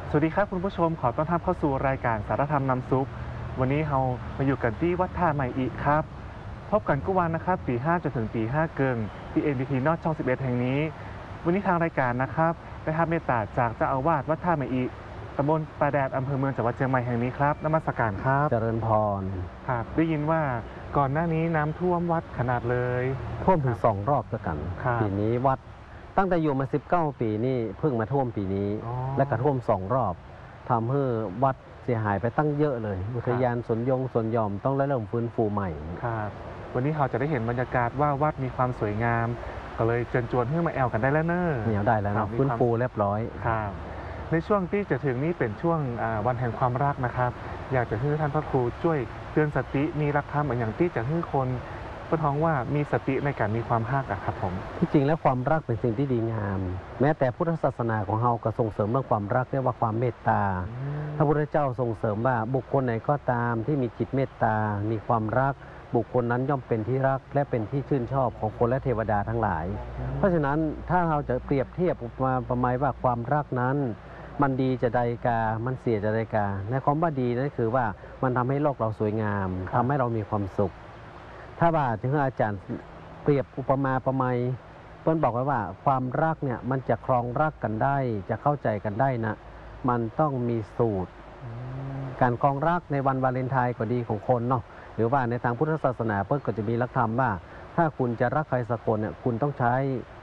สวัสดีครับคุณผู้ชมขอต้อนรับเข้าสู่รายการสารธรรมนำซุปวันนี้เรามาอยู่กันที่วัดท่าใหม่อีกครับพบกันกุวันนะครับตี5จนถึงตี5เกิงที่ NBT นอตช่อง11แห่งนี้วันนี้ทางรายการนะครับได้รับเมตตาจากเจ้าอาวาสวัดท่าใหม่อีกตำบลปลาแดดอำเภอเมืองจังหวัดเชียงใหม่แห่งนี้ครับนมัสการครับเจริญพรครับได้ยินว่าก่อนหน้านี้น้ำท่วมวัดขนาดเลยท่วมถึง2 รอบด้วยกันปีนี้วัดตั้งแต่อยู่มา19 ปีนี่เพิ่งมาท่วมปีนี้และก็ท่วม2 รอบทำให้วัดเสียหายไปตั้งเยอะเลยอุทยานสวนยอมต้องเริ่มฟื้นฟูใหม่ครับวันนี้เราจะได้เห็นบรรยากาศว่าวัดมีความสวยงามก็เลยเชิญชวนให้มาแอลกันได้แล้วเนอะเหนียวได้แล้วนะฟื้นฟูเรียบร้อยครับในช่วงที่จะถึงนี้เป็นช่วงวันแห่งความรักนะครับอยากจะให้ท่านพระครูช่วยเตือนสติมีรักธรรมอย่างที่จะให้คนเพื่อท้องว่ามีสติในการมีความรักครับผมที่จริงแล้วความรักเป็นสิ่งที่ดีงามแม้แต่พุทธศาสนาของเราก็ส่งเสริมเรื่องความรักเรียกว่าความเมตตาพระพุทธเจ้าส่งเสริมว่าบุคคลไหนก็ตามที่มีจิตเมตตามีความรักบุคคลนั้นย่อมเป็นที่รักและเป็นที่ชื่นชอบของคนและเทวดาทั้งหลายเพราะฉะนั้นถ้าเราจะเปรียบเทียบมาประมาณว่าความรักนั้นมันดีจะใดกามันเสียจะใดกาในความว่าดีนั่นคือว่ามันทำให้โลกเราสวยงามทำให้เรามีความสุขถ้าว่าถึงอาจารย์เปรียบอุปมาประไมยเปิ้ลบอกไว้ว่าความรักเนี่ยมันจะครองรักกันได้จะเข้าใจกันได้นะมันต้องมีสูตรการครองรักในวันวาเลนไทน์ก็ดีของคนเนาะหรือว่าในทางพุทธศาสนาเปิ้ลก็จะมีหลักธรรมว่าถ้าคุณจะรักใครสักคนเนี่ยคุณต้องใช้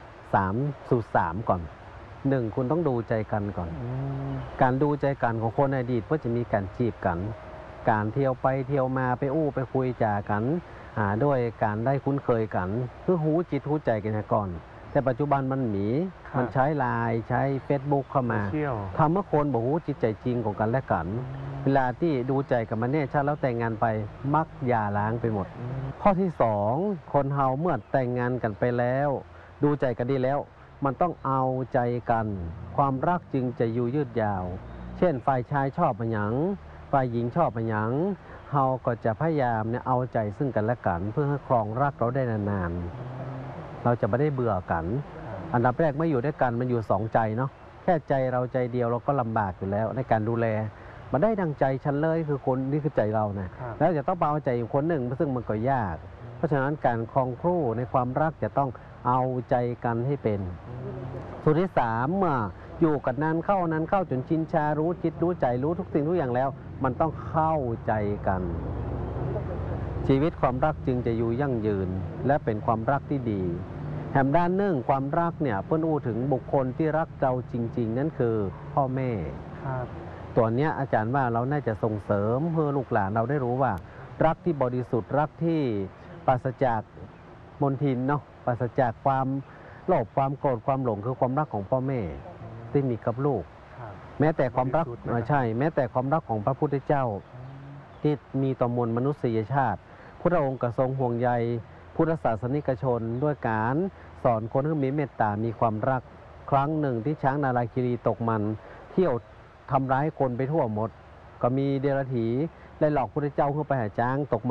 3 สูตร 3ก่อน1คุณต้องดูใจกันก่อนการดูใจกันของคนในอดีตก็จะมีการจีบกันการเที่ยวไปเที่ยวมาไปอู้ไปคุยจากันด้วยการได้คุ้นเคยกันเพื่อหูจิตหูใจกันก่อนแต่ปัจจุบันมันใช้ไลน์ใช้ Facebook เข้ามาทำเมื่อคนบอกหูจิตใจจริงของกันและกันเวลาที่ดูใจกันมาเนี่ยชาติแล้วแต่งงานไปมักอย่าล้างไปหมดข้อที่2คนเฮาเมื่อแต่งงานกันไปแล้วดูใจกันดีแล้วมันต้องเอาใจกันความรักจึงจะอยู่ยืดยาวเช่นฝ่ายชายชอบมันหยังฝ่ายหญิงชอบมันหยังเฮาก็จะพยายามเนี่ยเอาใจซึ่งกันและกันเพื่อให้ครองรักเราได้นานๆเราจะไม่ได้เบื่อกันอันดับแรกไม่อยู่ด้วยกันมันอยู่2 ใจเนาะแค่ใจเราใจเดียวเราก็ลำบากอยู่แล้วในการดูแลมาได้ดังใจฉันเลยคือคนนี่คือใจเรานะแล้วจะต้องเอาใจอีกคนหนึ่งซึ่งมันก็ยากเพราะฉะนั้นการครองคู่ในความรักจะต้องเอาใจกันให้เป็นสูตรที่3เมื่ออยู่กันนั้นเข้าจนชินชารู้จิตรู้ใจรู้ทุกสิ่งทุกอย่างแล้วมันต้องเข้าใจกันชีวิตความรักจึงจะอยู่ยั่งยืนและเป็นความรักที่ดีแถมด้านหนึ่งความรักเนี่ยเพื่อนอู้ถึงบุคคลที่รักเราจริงๆนั่นคือพ่อแม่ตัวเนี้ยอาจารย์ว่าเราน่าจะส่งเสริมเพื่อลูกหลานเราได้รู้ว่ารักที่บริสุทธิ์รักที่ปราศจากมลทินเนาะปราศจากความโลภความโกรธความหลงคือความรักของพ่อแม่ที่มีกับลูกแม้แต่ความรักใช่แม้แต่ความรักของพระพุทธเจ้าที่มีต่อมวลมนุษยชาติพระองค์กระทรงห่วงใยพุทธศาสนิกชนด้วยการสอนคนให้มีเมตตามีความรักครั้งหนึ่งที่ช้างนาราคิรีตกมันเที่ยวทำร้ายคนไปทั่วหมดก็มีเดรัจฉีได้หลอกพระพุทธเจ้าเข้าไปหาช้างตก